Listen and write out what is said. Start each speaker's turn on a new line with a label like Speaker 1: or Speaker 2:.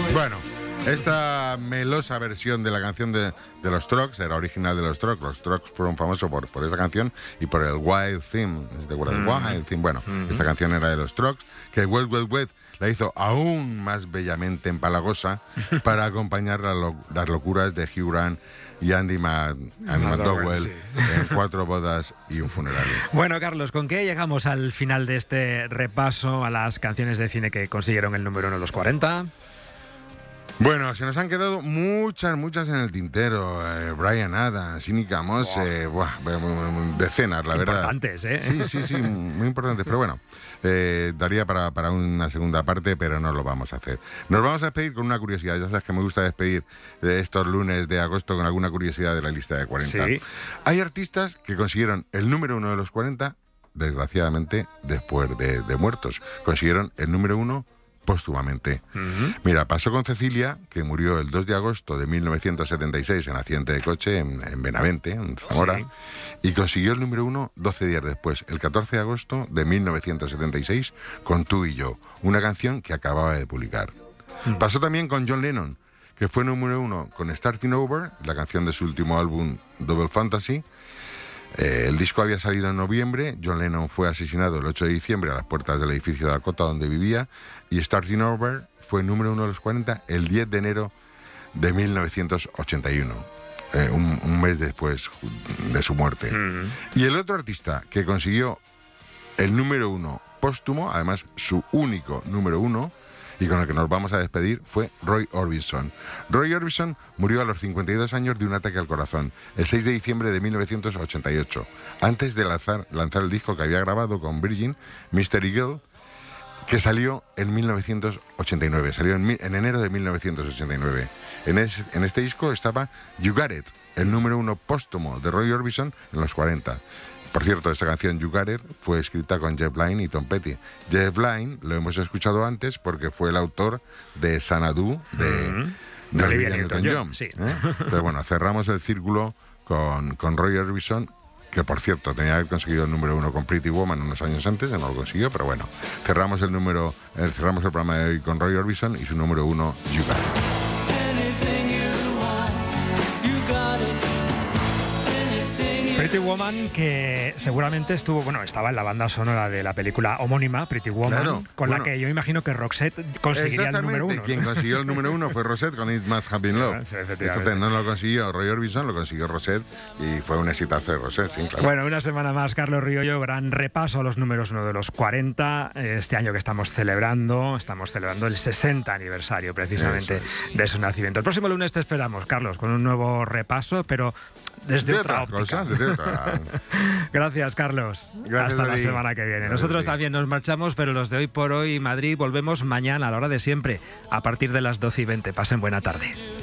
Speaker 1: Bueno, esta melosa versión de la canción de los Strokes era original de los Strokes. Los Strokes fueron famosos por esta canción y por el Wild Theme. ¿Te acuerdas? Wild Theme. Bueno, esta canción era de los Strokes, que Wet Wet Wet la hizo aún más bellamente empalagosa para acompañar las locuras de Hugh Grant y Andy McDowell, sí, en 4 bodas y un funeral.
Speaker 2: Bueno, Carlos, ¿con qué llegamos al final de este repaso a las canciones de cine que consiguieron el número 1 de los 40?
Speaker 1: Bueno, se nos han quedado muchas en el tintero. Bryan Adams, Inica Mose, decenas, la verdad.
Speaker 2: Importantes, ¿eh?
Speaker 1: Sí, muy importantes. Pero bueno, daría para una segunda parte, pero no lo vamos a hacer. Nos vamos a despedir con una curiosidad. Ya sabes que me gusta despedir de estos lunes de agosto con alguna curiosidad de la lista de 40.
Speaker 2: Sí.
Speaker 1: Hay artistas que consiguieron el número 1 de los 40, desgraciadamente, después de muertos. Consiguieron el número 1 póstumamente. Mira, pasó con Cecilia, que murió el 2 de agosto de 1976 en accidente de coche en Benavente, en Zamora, sí, y consiguió el número 1 12 días después, el 14 de agosto de 1976, con Tú y yo, una canción que acababa de publicar. Pasó también con John Lennon, que fue número 1 con Starting Over, la canción de su último álbum Double Fantasy. El disco había salido en noviembre. John Lennon fue asesinado el 8 de diciembre a las puertas del edificio de Dakota donde vivía, y Starting Over fue número 1 de los 40 el 10 de enero de 1981, un mes después de su muerte. Y el otro artista que consiguió el número 1 póstumo, además su único número 1, y con el que nos vamos a despedir, fue Roy Orbison. Roy Orbison murió a los 52 años de un ataque al corazón, el 6 de diciembre de 1988, antes de lanzar el disco que había grabado con Virgin, Mystery Girl, que salió en 1989, salió en enero de 1989. En este disco estaba You Got It, el número 1 póstumo de Roy Orbison en los 40. Por cierto, esta canción, You Got It, fue escrita con Jeff Lynne y Tom Petty. Jeff Lynne lo hemos escuchado antes porque fue el autor de Xanadu de Olivia Newton-John.
Speaker 2: Sí.
Speaker 1: Pero bueno, cerramos el círculo con Roy Orbison, que por cierto tenía que haber conseguido el número 1 con Pretty Woman unos años antes, no lo consiguió, pero bueno, cerramos el programa de hoy con Roy Orbison y su número 1, You Got It.
Speaker 2: Pretty Woman, que seguramente estaba en la banda sonora de la película homónima, Pretty Woman,
Speaker 1: claro,
Speaker 2: con la que yo imagino que Roxette conseguiría el número 1.
Speaker 1: Quien consiguió el número 1 fue Roxette con It Must Have Been Love.
Speaker 2: Sí, efectivamente.
Speaker 1: Esto no lo consiguió Roy Orbison, lo consiguió Roxette y fue un exitazo de Roxette, sí, claro.
Speaker 2: Bueno, una semana más, Carlos Riollo, gran repaso a los números 1 de los 40. Este año que estamos celebrando el 60 aniversario precisamente de su nacimiento. El próximo lunes te esperamos, Carlos, con un nuevo repaso, pero desde otra óptica. Gracias, Carlos.
Speaker 1: Gracias,
Speaker 2: hasta
Speaker 1: David.
Speaker 2: La semana que viene.
Speaker 1: Gracias,
Speaker 2: Nosotros
Speaker 1: David.
Speaker 2: también nos marchamos, pero los de Hoy por Hoy Madrid volvemos mañana a la hora de siempre, a partir de las 12:20. Pasen buena tarde.